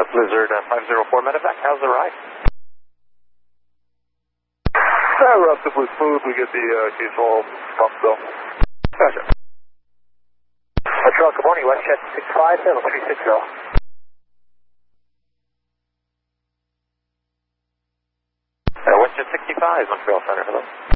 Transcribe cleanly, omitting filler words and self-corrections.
Blizzard 504 medevac, how's the ride? Relatively smooth. We get the occasional bump though. Gotcha. Montreal, good morning. WestJet 65, level 360. WestJet 65, Montreal Center, hello.